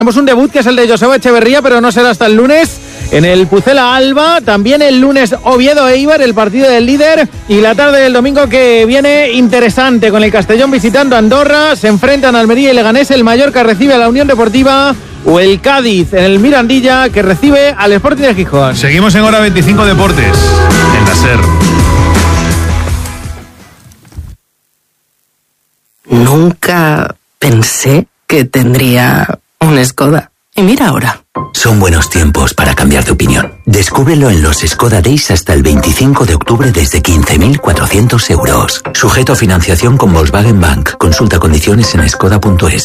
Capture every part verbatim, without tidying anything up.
Tenemos un debut que es el de Joseba Echeverría, pero no será hasta el lunes en el Pucela Alba. También el lunes Oviedo Eibar, el partido del líder. Y la tarde del domingo que viene interesante, con el Castellón visitando Andorra. Se enfrentan Almería y Leganés. El Mallorca recibe a la Unión Deportiva. O el Cádiz en el Mirandilla, que recibe al Sporting de Gijón. Seguimos en Hora veinticinco Deportes, en la SER. Nunca pensé que tendría un Skoda. Y mira ahora. Son buenos tiempos para cambiar de opinión. Descúbrelo en los Skoda Days hasta el veinticinco de octubre desde quince mil cuatrocientos euros. Sujeto a financiación con Volkswagen Bank. Consulta condiciones en skoda punto es.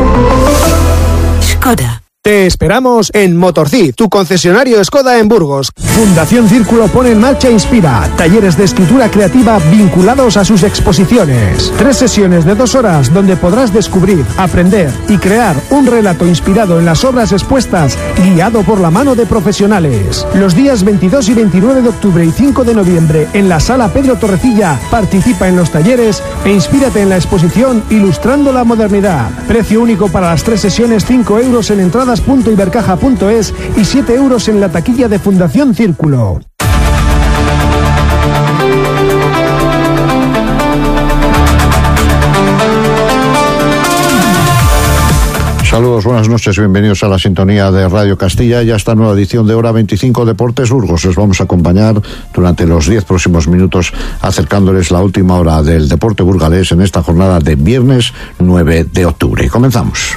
Skoda. Te esperamos en Motorcid, tu concesionario Skoda en Burgos. Fundación Círculo pone en marcha Inspira, talleres de escritura creativa vinculados a sus exposiciones. Tres sesiones de dos horas donde podrás descubrir, aprender y crear un relato inspirado en las obras expuestas, guiado por la mano de profesionales. Los días veintidós y veintinueve de octubre y cinco de noviembre en la Sala Pedro Torrecilla, participa en los talleres e inspírate en la exposición Ilustrando la Modernidad. Precio único para las tres sesiones, cinco euros en entradas punto ibercaja punto es y siete euros en la taquilla de Fundación Círculo. Saludos, buenas noches, bienvenidos a la sintonía de Radio Castilla y a esta nueva edición de Hora veinticinco Deportes Burgos. Les vamos a acompañar durante los diez próximos minutos acercándoles la última hora del deporte burgalés en esta jornada de viernes nueve de octubre. Y comenzamos.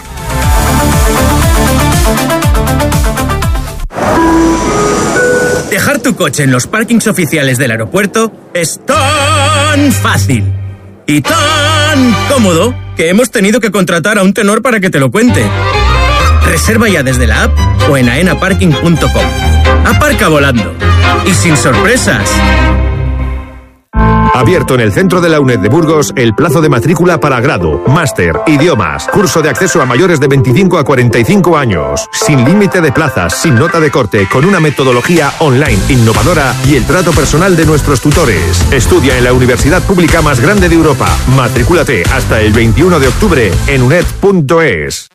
Dejar tu coche en los parkings oficiales del aeropuerto es tan fácil y tan cómodo que hemos tenido que contratar a un tenor para que te lo cuente. Reserva ya desde la app o en aena parking punto com. Aparca volando y sin sorpresas. Abierto en el centro de la UNED de Burgos el plazo de matrícula para grado, máster, idiomas, curso de acceso a mayores de veinticinco a cuarenta y cinco años, sin límite de plazas, sin nota de corte, con una metodología online innovadora y el trato personal de nuestros tutores. Estudia en la universidad pública más grande de Europa. Matrículate hasta el veintiuno de octubre en uned punto es.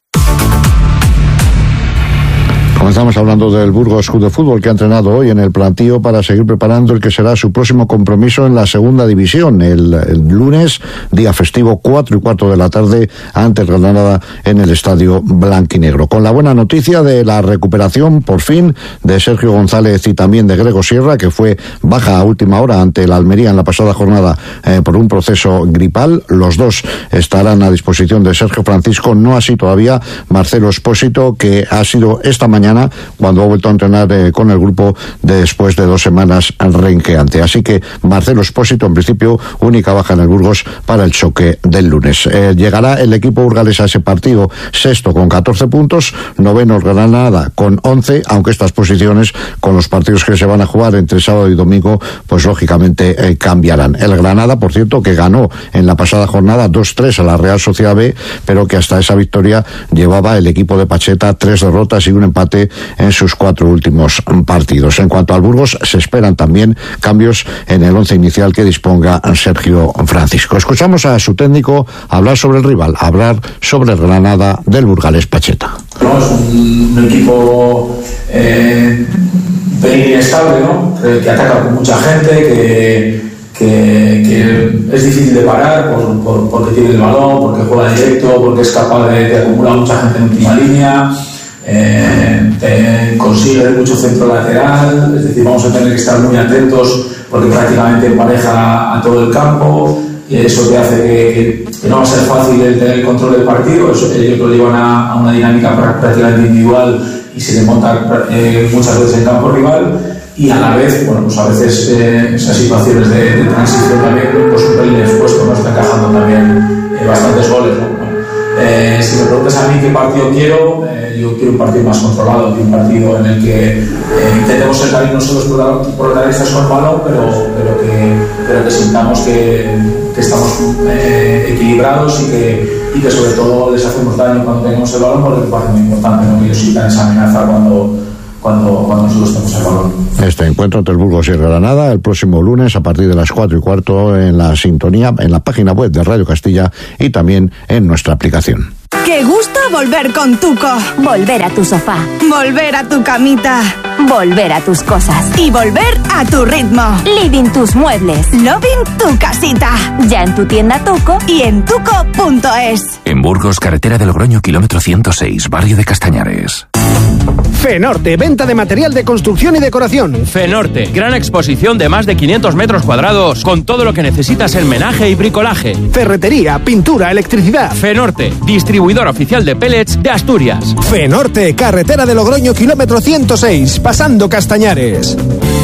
Comenzamos hablando del Burgos Club de Fútbol, que ha entrenado hoy en el plantío para seguir preparando el que será su próximo compromiso en la segunda división. El, el lunes, día festivo, cuatro y cuarto de la tarde, ante el Granada en el Estadio Blanquinegro. Con la buena noticia de la recuperación, por fin, de Sergio González y también de Grego Sierra, que fue baja a última hora ante el Almería en la pasada jornada eh, por un proceso gripal. Los dos estarán a disposición de Sergio Francisco, no así todavía Marcelo Espósito, que ha sido esta mañana cuando ha vuelto a entrenar eh, con el grupo de después de dos semanas renqueante. Así que Marcelo Espósito, en principio, única baja en el Burgos para el choque del lunes. Eh, llegará el equipo burgalés a ese partido sexto con catorce puntos, noveno Granada con once, aunque estas posiciones con los partidos que se van a jugar entre sábado y domingo, pues lógicamente eh, cambiarán. El Granada, por cierto, que ganó en la pasada jornada dos tres a la Real Sociedad B, pero que hasta esa victoria llevaba el equipo de Pacheta tres derrotas y un empate en sus cuatro últimos partidos. En cuanto al Burgos, se esperan también cambios en el once inicial que disponga Sergio Francisco. Escuchamos a su técnico hablar sobre el rival, hablar sobre el Granada del burgalés Pacheta. No, es un, un equipo eh, bien inestable, ¿no? que, que ataca con mucha gente, que, que, que es difícil de parar por, por, porque tiene el balón, porque juega directo, porque es capaz de, de acumular mucha gente en última línea. Eh, eh, consigue mucho centro lateral, es decir, vamos a tener que estar muy atentos porque prácticamente empareja a todo el campo y eso te hace que, que, que no va a ser fácil el tener el control del partido. Eso, ellos lo llevan a, a una dinámica prácticamente individual y se le monta eh, muchas veces en campo rival, y a la vez, bueno, pues a veces eh, esas situaciones de, de transición también, pues un pelín expuesto, nos está encajando también eh, bastantes goles, ¿no? Eh, si me preguntas a mí qué partido quiero, eh, yo quiero un partido más controlado, un partido en el que eh, intentemos ser también nosotros protagonistas con el balón, pero, pero, que, pero que sintamos que, que estamos eh, equilibrados y que, y que sobre todo les hacemos daño cuando tenemos el balón, porque me parece muy importante, ¿no? Que ellos sientan esa amenaza cuando Cuando, cuando nosotros tenemos el balón. Este encuentro entre el Burgos y el Granada el próximo lunes a partir de las cuatro y cuarto en la sintonía, en la página web de Radio Castilla y también en nuestra aplicación. Qué gusto volver con Tuco. Volver a tu sofá. Volver a tu camita. Volver a tus cosas. Y volver a tu ritmo. Living tus muebles. Loving tu casita. Ya en tu tienda Tuco y en tuco punto es. En Burgos, carretera de Logroño, kilómetro ciento seis, barrio de Castañares. Fenorte, venta de material de construcción y decoración. Fenorte, gran exposición de más de quinientos metros cuadrados con todo lo que necesitas en menaje y bricolaje. Ferretería, pintura, electricidad. Fenorte, distribuidor oficial de pellets de Asturias. Fenorte, carretera de Logroño, kilómetro ciento seis, pasando Castañares.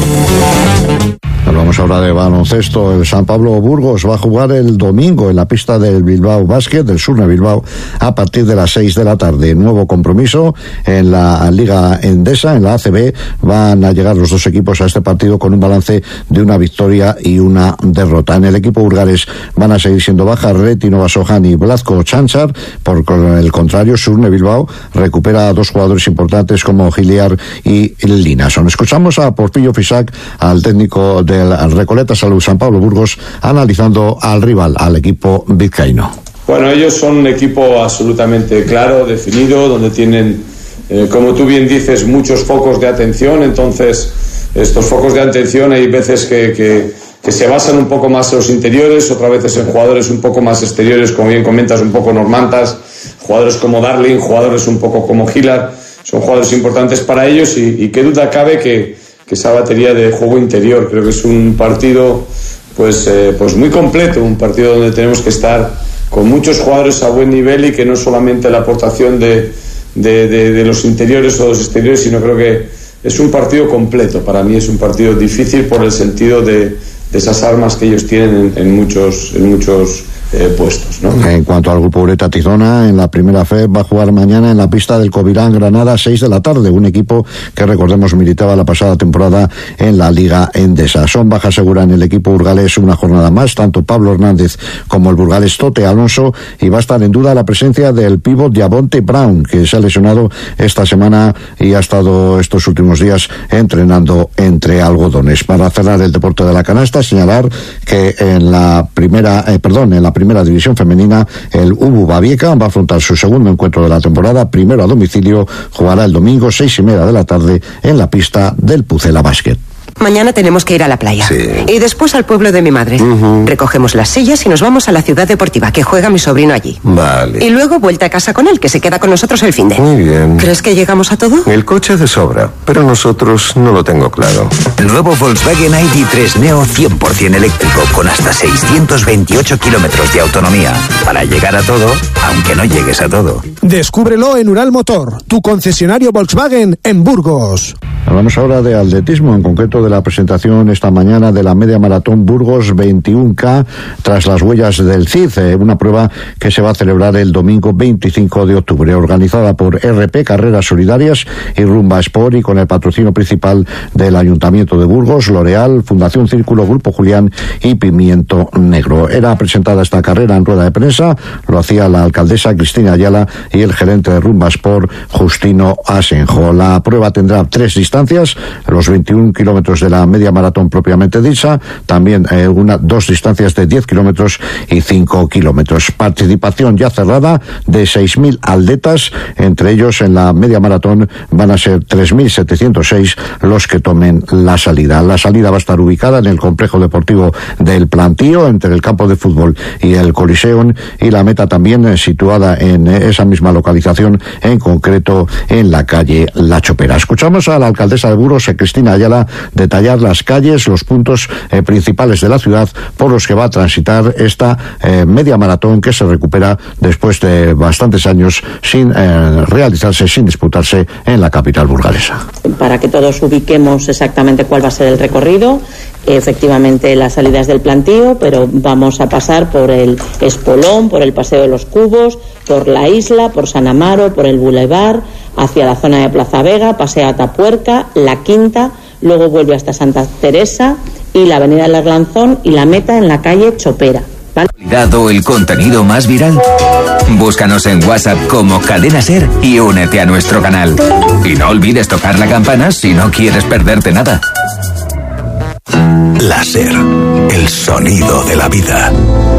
Hablamos ahora de baloncesto. El San Pablo Burgos va a jugar el domingo en la pista del Bilbao Basket, del Surne Bilbao, a partir de las seis de la tarde. Nuevo compromiso en la Liga Endesa, en la A C B. Van a llegar los dos equipos a este partido con un balance de una victoria y una derrota. En el equipo burgalés van a seguir siendo bajas Reti Novasohan y Blazko Chanchar. Por el contrario, Surne Bilbao recupera a dos jugadores importantes como Giliar y Linason. Escuchamos a Porfirio Fisac, al técnico de el Recoleta Salud San Pablo Burgos, analizando al rival, al equipo vizcaíno. Bueno, ellos son un equipo absolutamente claro, definido, donde tienen, eh, como tú bien dices, muchos focos de atención. Entonces, estos focos de atención hay veces que, que, que se basan un poco más en los interiores, otras veces en jugadores un poco más exteriores, como bien comentas, un poco normantas, jugadores como Darling, jugadores un poco como Gilar, son jugadores importantes para ellos y, y qué duda cabe que que esa batería de juego interior, creo que es un partido pues, eh, pues muy completo, un partido donde tenemos que estar con muchos jugadores a buen nivel y que no solamente la aportación de, de, de, de los interiores o los exteriores, sino creo que es un partido completo. Para mí es un partido difícil por el sentido de, de esas armas que ellos tienen en, en muchos, en muchos Eh, puestos, ¿no? En cuanto al grupo Ureta Tizona, en la primera F E va a jugar mañana en la pista del Covirán Granada a seis de la tarde, un equipo que recordemos militaba la pasada temporada en la Liga Endesa. Son baja segura en el equipo burgalés una jornada más, tanto Pablo Hernández como el burgalés Tote Alonso, y va a estar en duda la presencia del pívot Diabonte Brown, que se ha lesionado esta semana y ha estado estos últimos días entrenando entre algodones. Para cerrar el deporte de la canasta, señalar que en la primera, eh, perdón, en la primera división femenina, el Ubu Babieca va a afrontar su segundo encuentro de la temporada, primero a domicilio, jugará el domingo seis y media de la tarde en la pista del Pucela Basket. Mañana tenemos que ir a la playa. Sí. Y después al pueblo de mi madre. Uh-huh. Recogemos las sillas y nos vamos a la ciudad deportiva, que juega mi sobrino allí. Vale. Y luego vuelta a casa con él, que se queda con nosotros el finde. Muy bien. ¿Crees que llegamos a todo? El coche de sobra, pero nosotros no lo tengo claro. Nuevo Volkswagen I D tres Neo cien por ciento eléctrico con hasta seiscientos veintiocho kilómetros de autonomía. Para llegar a todo, aunque no llegues a todo. Descúbrelo en Ural Motor, tu concesionario Volkswagen en Burgos. Hablamos ahora de atletismo, en concreto de la presentación esta mañana de la media maratón Burgos veintiuno K tras las huellas del Cid, eh, una prueba que se va a celebrar el domingo veinticinco de octubre, organizada por R P Carreras Solidarias y Rumba Sport, y con el patrocinio principal del Ayuntamiento de Burgos, L'Oreal, Fundación Círculo, Grupo Julián y Pimiento Negro. Era presentada esta carrera en rueda de prensa, lo hacía la alcaldesa Cristina Ayala y el gerente de Rumba Sport, Justino Asenjo. La prueba tendrá tres distancias, los veintiuno kilómetros de la media maratón propiamente dicha, también eh, una, dos distancias de diez kilómetros y cinco kilómetros. Participación ya cerrada de seis mil atletas, entre ellos en la media maratón van a ser tres mil setecientos seis los que tomen la salida. La salida va a estar ubicada en el complejo deportivo del Plantío, entre el campo de fútbol y el Coliseum, y la meta también eh, situada en eh, esa misma localización, en concreto en la calle La Chopera. Escuchamos a la alcaldesa de Burgos, Cristina Ayala, detallar las calles, los puntos eh, principales de la ciudad por los que va a transitar esta eh, media maratón, que se recupera después de bastantes años sin eh, realizarse, sin disputarse en la capital burgalesa. Para que todos ubiquemos exactamente cuál va a ser el recorrido, efectivamente la salida es del Plantío, pero vamos a pasar por el Espolón, por el Paseo de los Cubos, por la Isla, por San Amaro, por el Boulevard, hacia la zona de Plaza Vega, pasea a Tapuerca, La Quinta, luego vuelve hasta Santa Teresa y la avenida del Arlanzón, y la meta en la calle Chopera. ¿Dado el contenido más viral? Búscanos en WhatsApp como Cadena Ser y únete a nuestro canal. Y no olvides tocar la campana si no quieres perderte nada. La Ser, el sonido de la vida.